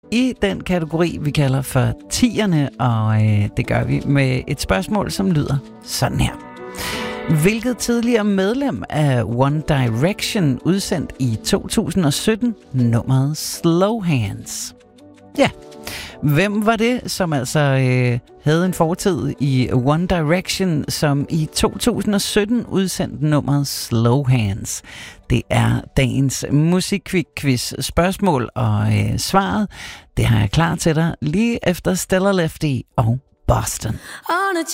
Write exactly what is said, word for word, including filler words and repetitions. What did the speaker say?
i den kategori, vi kalder for tierne, og øh, det gør vi med et spørgsmål, som lyder sådan her. Hvilket tidligere medlem af One Direction udsendt i to tusind og sytten nummeret Slow Hands? Ja, hvem var det, som altså øh, havde en fortid i One Direction, som i to tusind og sytten udsendte nummeret Slow Hands? Det er dagens musikquiz spørgsmål, og øh, svaret, det har jeg klar til dig lige efter Stellar Lefty og Boston.